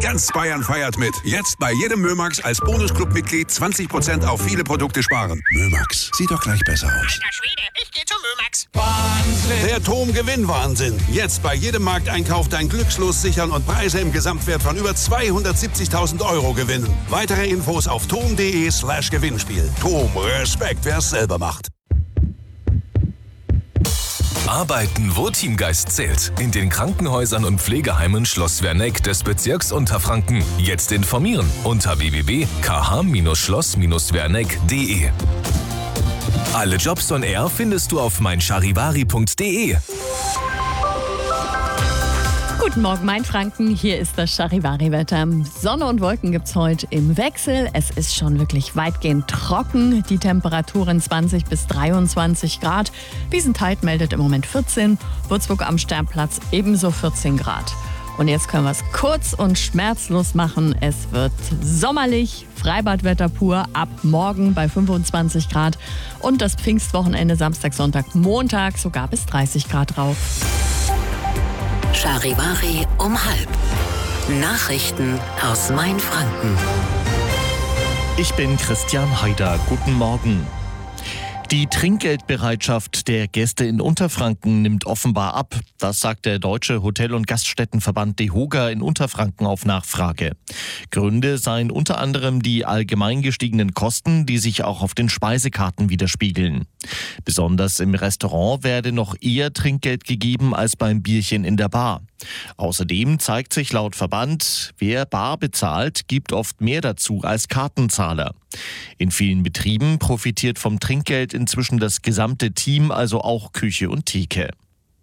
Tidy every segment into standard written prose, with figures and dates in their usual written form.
Ganz Bayern feiert mit. Jetzt bei jedem Mömax als Bonusclub-Mitglied 20% auf viele Produkte sparen. Mömax, sieht doch gleich besser aus. Alter Schwede, ich gehe zu Mömax. Wahnsinn! Der TOM-Gewinn-Wahnsinn. Jetzt bei jedem Markteinkauf dein Glückslos sichern und Preise im Gesamtwert von über 270.000 € gewinnen. Weitere Infos auf tom.de/Gewinnspiel. TOM, Respekt, wer es selber macht. Arbeiten, wo Teamgeist zählt. In den Krankenhäusern und Pflegeheimen Schloss Werneck des Bezirks Unterfranken. Jetzt informieren unter www.kh-schloss-werneck.de. Alle Jobs on Air findest du auf meincharivari.de. Guten Morgen, Mainfranken. Hier ist das Charivari-Wetter. Sonne und Wolken gibt's heute im Wechsel. Es ist schon wirklich weitgehend trocken. Die Temperaturen 20 bis 23 Grad. Wiesenthal meldet im Moment 14. Würzburg am Sternplatz ebenso 14 Grad. Und jetzt können wir es kurz und schmerzlos machen. Es wird sommerlich, Freibadwetter pur, ab morgen bei 25 Grad. Und das Pfingstwochenende Samstag, Sonntag, Montag sogar bis 30 Grad drauf. Charivari um 12:30. Nachrichten aus Mainfranken. Ich bin Christian Haider. Guten Morgen. Die Trinkgeldbereitschaft der Gäste in Unterfranken nimmt offenbar ab. Das sagt der Deutsche Hotel- und Gaststättenverband DEHOGA in Unterfranken auf Nachfrage. Gründe seien unter anderem die allgemein gestiegenen Kosten, die sich auch auf den Speisekarten widerspiegeln. Besonders im Restaurant werde noch eher Trinkgeld gegeben als beim Bierchen in der Bar. Außerdem zeigt sich laut Verband, wer bar bezahlt, gibt oft mehr dazu als Kartenzahler. In vielen Betrieben profitiert vom Trinkgeld inzwischen das gesamte Team, also auch Küche und Theke.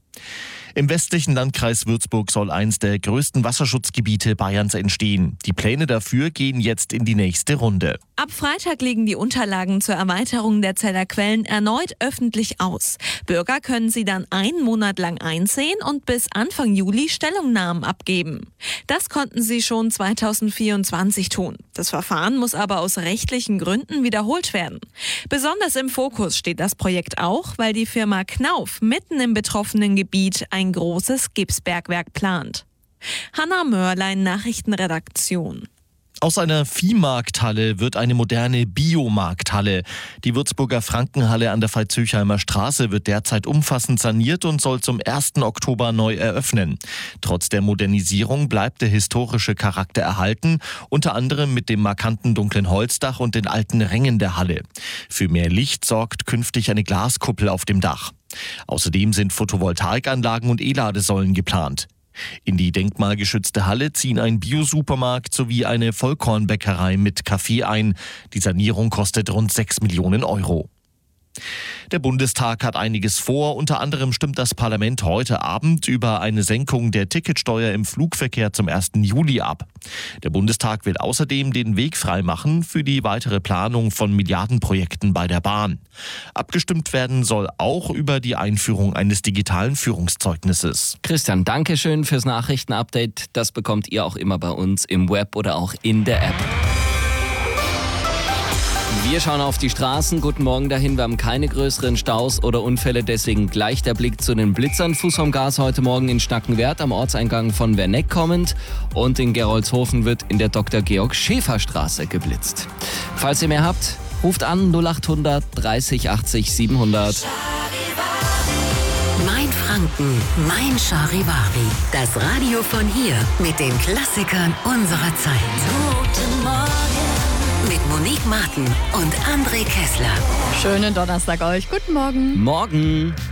Im westlichen Landkreis Würzburg soll eins der größten Wasserschutzgebiete Bayerns entstehen. Die Pläne dafür gehen jetzt in die nächste Runde. Ab Freitag liegen die Unterlagen zur Erweiterung der Zeller Quellen erneut öffentlich aus. Bürger können sie dann einen Monat lang einsehen und bis Anfang Juli Stellungnahmen abgeben. Das konnten sie schon 2024 tun. Das Verfahren muss aber aus rechtlichen Gründen wiederholt werden. Besonders im Fokus steht das Projekt auch, weil die Firma Knauf mitten im betroffenen Gebiet ein großes Gipsbergwerk plant. Hanna Mörlein, Nachrichtenredaktion. Aus einer Viehmarkthalle wird eine moderne Biomarkthalle. Die Würzburger Frankenhalle an der Veitshöchheimer Straße wird derzeit umfassend saniert und soll zum 1. Oktober neu eröffnen. Trotz der Modernisierung bleibt der historische Charakter erhalten, unter anderem mit dem markanten dunklen Holzdach und den alten Rängen der Halle. Für mehr Licht sorgt künftig eine Glaskuppel auf dem Dach. Außerdem sind Photovoltaikanlagen und E-Ladesäulen geplant. In die denkmalgeschützte Halle ziehen ein Bio-Supermarkt sowie eine Vollkornbäckerei mit Kaffee ein. Die Sanierung kostet rund 6 Millionen €. Der Bundestag hat einiges vor. Unter anderem stimmt das Parlament heute Abend über eine Senkung der Ticketsteuer im Flugverkehr zum 1. Juli ab. Der Bundestag will außerdem den Weg freimachen für die weitere Planung von Milliardenprojekten bei der Bahn. Abgestimmt werden soll auch über die Einführung eines digitalen Führungszeugnisses. Christian, danke schön fürs Nachrichtenupdate. Das bekommt ihr auch immer bei uns im Web oder auch in der App. Wir schauen auf die Straßen. Guten Morgen dahin. Wir haben keine größeren Staus oder Unfälle. Deswegen gleich der Blick zu den Blitzern. Fuß vom Gas heute Morgen in Stackenwerth am Ortseingang von Werneck kommend. Und in Gerolzhofen wird in der Dr. Georg Schäfer Straße geblitzt. Falls ihr mehr habt, ruft an 0800 30 80 700. Mainfranken, mein Charivari. Das Radio von hier mit den Klassikern unserer Zeit. Guten Morgen. Mit Monique Martin und André Kessler. Schönen Donnerstag euch. Guten Morgen. Morgen.